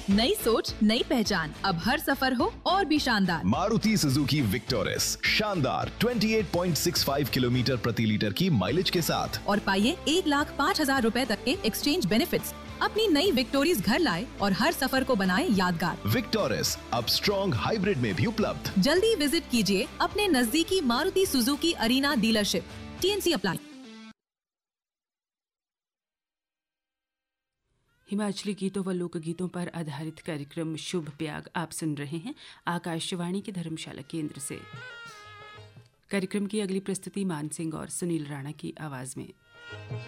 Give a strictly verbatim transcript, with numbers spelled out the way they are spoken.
नई सोच नई पहचान, अब हर सफर हो और भी शानदार। मारुति सुजुकी विक्टोरिस, शानदार अट्ठाईस पॉइंट छह पाँच किलोमीटर प्रति लीटर की माइलेज के साथ। और पाइए एक लाख पाँच हजार रूपए तक के एक्सचेंज बेनिफिट्स। अपनी नई विक्टोरिस घर लाए और हर सफर को बनाए यादगार। विक्टोरिस अब स्ट्रॉन्ग हाइब्रिड में भी उपलब्ध। जल्दी विजिट कीजिए अपने नजदीकी Maruti Suzuki arena dealership. TNC apply. Himachali गीतों व लोक गीतों पर आधारित कार्यक्रम शुभ प्याग आप सुन रहे हैं आकाशवाणी के धर्मशाला केंद्र से। कार्यक्रम की अगली प्रस्तुति मान सिंह और सुनील राणा की आवाज में।